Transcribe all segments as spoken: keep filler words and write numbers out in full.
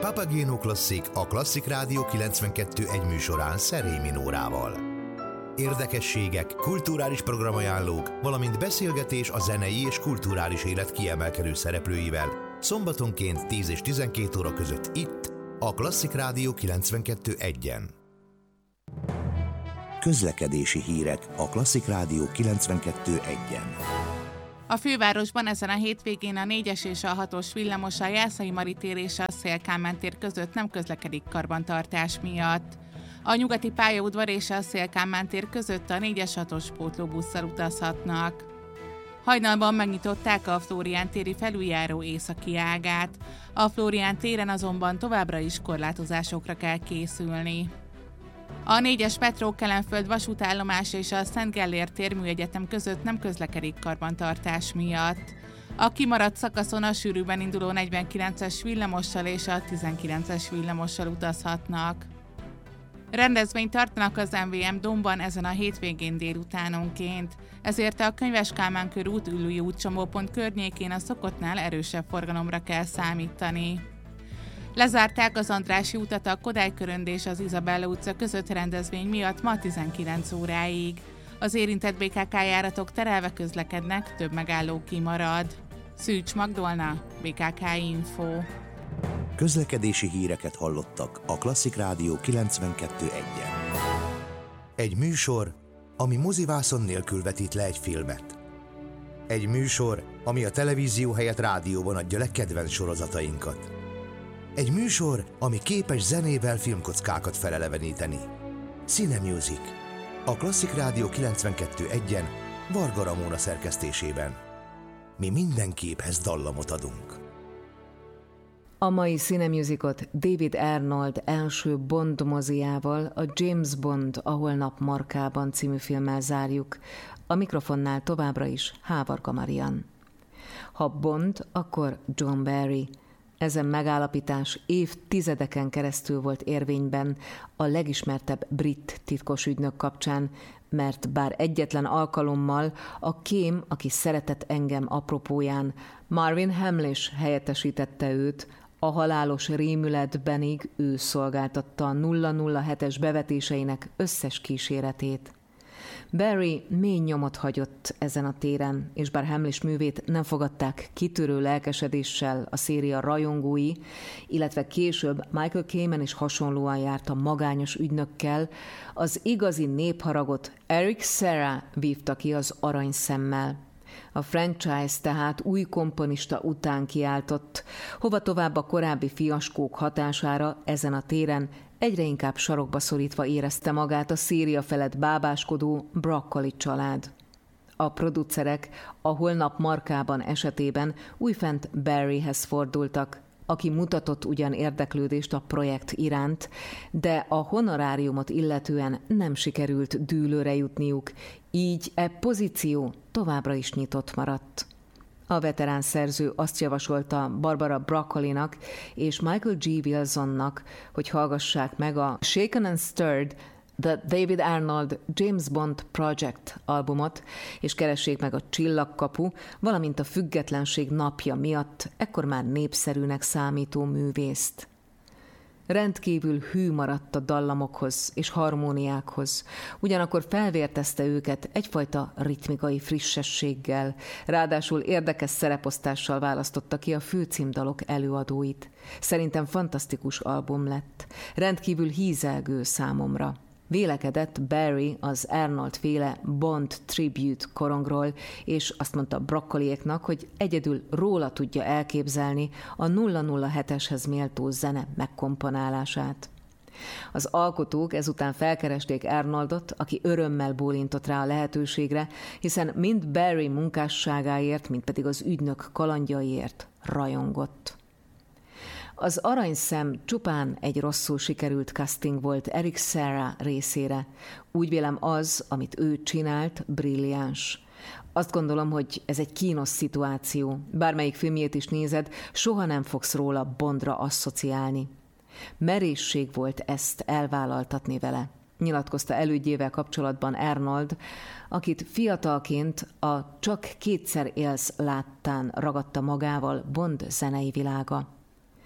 Papageno Klasszik a Klasszik Rádió kilencvenkettő egy műsorán Szerémi Nórával. Érdekességek, kulturális programajánlók, valamint beszélgetés a zenei és kulturális élet kiemelkedő szereplőivel szombatonként tíz és tizenkét óra között itt, a Klasszik Rádió kilencvenkettő egyen. Közlekedési hírek a Klasszik Rádió kilencvenkettő egyen. A fővárosban ezen a hétvégén a négyes és a hatos villamos a Jászai Mari tér és a Széll-Kálmán tér között nem közlekedik karbantartás miatt. A nyugati pályaudvar és a Széll-Kálmán tér között a négyes hatos pótlóbusszal utazhatnak. Hajnalban megnyitották a Flórián téri felüljáró északi ágát. A Flórián téren azonban továbbra is korlátozásokra kell készülni. A négyes Petró-Kelenföld vasútállomás és a Szent Gellért tér műegyetem között nem közlekedik karbantartás miatt. A kimaradt szakaszon a sűrűben induló negyvenkilences villamossal és a tizenkilences villamossal utazhatnak. Rendezvényt tartanak az em vé em Dómban ezen a hétvégén délutánonként, ezért a Könyves Kálmán körút Üllői út csomópont környékén a szokottnál erősebb forgalomra kell számítani. Lezárták az Andrássy utat a Kodály körönd és az Izabella utca között rendezvény miatt ma tizenkilenc óráig. Az érintett bé ká ká járatok terelve közlekednek, több megálló kimarad. Szűcs Magdolna, bé ká ká Info. Közlekedési híreket hallottak a Klasszik Rádió kilencvenkettő egyen. Egy műsor, ami mozivászon nélkül vetít le egy filmet. Egy műsor, ami a televízió helyett rádióban adja le kedvenc sorozatainkat. Egy műsor, ami képes zenével filmkockákat feleleveníteni. Cine Music. A Klasszik Rádió kilencvenkettő egyen Varga Ramóna szerkesztésében. Mi minden képhez dallamot adunk. A mai Cine Musicot David Arnold első Bond moziával, a James Bond a Holnap markában című filmmel zárjuk. A mikrofonnál továbbra is Hávarga Marian. Ha Bond, akkor John Barry. Ezen megállapítás évtizedeken keresztül volt érvényben a legismertebb brit titkos ügynök kapcsán, mert bár egyetlen alkalommal a kém, aki szeretett engem apropóján, Marvin Hamlish helyettesítette őt, a halálos rémületbenig ő szolgáltatta a nulla nulla hetes bevetéseinek összes kíséretét. Barry mély nyomot hagyott ezen a téren, és bár Hamlish művét nem fogadták kitörő lelkesedéssel a széria rajongói, illetve később Michael Kamen is hasonlóan járt a magányos ügynökkel, az igazi népharagot Eric Serra vívta ki az aranyszemmel. A franchise tehát új komponista után kiáltott, hova tovább a korábbi fiaskók hatására ezen a téren egyre inkább sarokba szorítva érezte magát a széria felett bábáskodó Broccoli család. A producerek a Holnap markában esetében újfent Barryhez fordultak, aki mutatott ugyan érdeklődést a projekt iránt, de a honoráriumot illetően nem sikerült dűlőre jutniuk, így e pozíció továbbra is nyitott maradt. A veterán szerző azt javasolta Barbara Broccolinak és Michael G. Wilsonnak, hogy hallgassák meg a Shaken and Stirred, The David Arnold James Bond Project albumot, és keressék meg a Csillagkapu, valamint a Függetlenség napja miatt ekkor már népszerűnek számító művészt. Rendkívül hű maradt a dallamokhoz és harmóniákhoz, ugyanakkor felvértezte őket egyfajta ritmikai frissességgel, ráadásul érdekes szereposztással választotta ki a főcímdalok előadóit. Szerintem fantasztikus album lett, rendkívül hízelgő számomra. Vélekedett Barry az Arnold-féle Bond Tribute korongról, és azt mondta Broccoliéknak, hogy egyedül róla tudja elképzelni a nulla nulla heteshez méltó zene megkomponálását. Az alkotók ezután felkeresték Arnoldot, aki örömmel bólintott rá a lehetőségre, hiszen mind Barry munkásságáért, mind pedig az ügynök kalandjaiért rajongott. Az Aranyszem csupán egy rosszul sikerült casting volt Eric Serra részére. Úgy vélem az, amit ő csinált, brilliáns. Azt gondolom, hogy ez egy kínos szituáció. Bármelyik filmjét is nézed, soha nem fogsz róla Bondra asszociálni. Merészség volt ezt elvállaltatni vele, nyilatkozta elődjével kapcsolatban Arnold, akit fiatalként a Csak kétszer élsz láttán ragadta magával Bond zenei világa.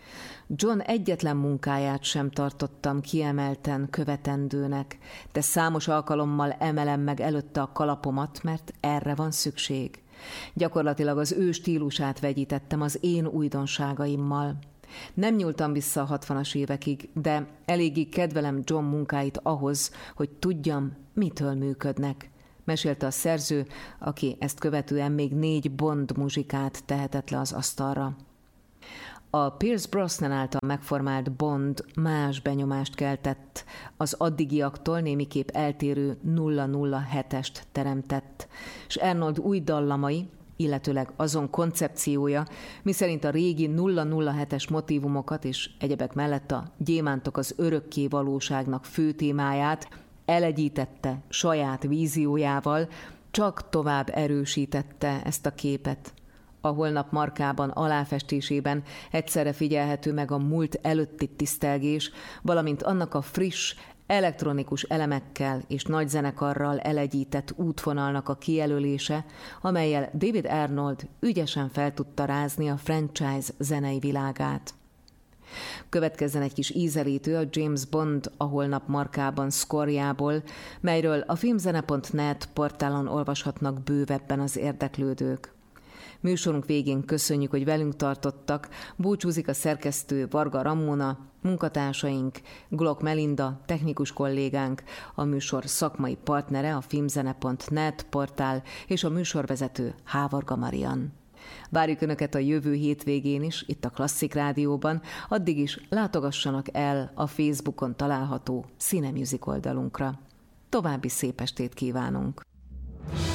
John egyetlen munkáját sem tartottam kiemelten követendőnek, de számos alkalommal emelem meg előtte a kalapomat, mert erre van szükség. Gyakorlatilag az ő stílusát vegyítettem az én újdonságaimmal. Nem nyúltam vissza a hatvanas évekig, de eléggé kedvelem John munkáit ahhoz, hogy tudjam, mitől működnek, mesélte a szerző, aki ezt követően még négy Bond muzsikát tehetett le az asztalra. A Pierce Brosnan által megformált Bond más benyomást keltett, az addigiaktól némiképp eltérő nulla nulla hetest teremtett, és Arnold új dallamai, illetőleg azon koncepciója, miszerint a régi nulla nulla hetes motívumokat és egyebek mellett a Gyémántok az örökké valóságnak fő témáját elegyítette saját víziójával, csak tovább erősítette ezt a képet. A Holnap markában aláfestésében egyszerre figyelhető meg a múlt előtti tisztelgés, valamint annak a friss, elektronikus elemekkel és nagy zenekarral elegyített útvonalnak a kijelölése, amellyel David Arnold ügyesen fel tudta rázni a franchise zenei világát. Következzen egy kis ízelítő a James Bond a Holnap markában szkorjából, melyről a filmzene pont net portálon olvashatnak bővebben az érdeklődők. Műsorunk végén köszönjük, hogy velünk tartottak, búcsúzik a szerkesztő Varga Ramona, munkatársaink, Glock Melinda, technikus kollégánk, a műsor szakmai partnere a filmzene pont net portál és a műsorvezető Hávarga Marian. Várjuk Önöket a jövő hétvégén is, itt a Klasszik Rádióban, addig is látogassanak el a Facebookon található Cinemusic oldalunkra. További szép estét kívánunk!